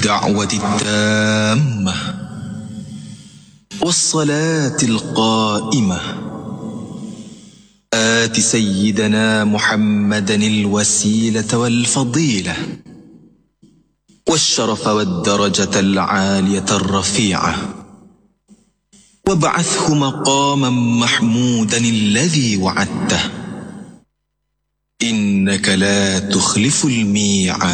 الدعوة التامة والصلاة القائمة آت سيدنا محمدا الوسيلة والفضيلة والشرف والدرجة العالية الرفيعة وابعثه مقاما محمودا الذي وعدته إنك لا تخلف الميعاد.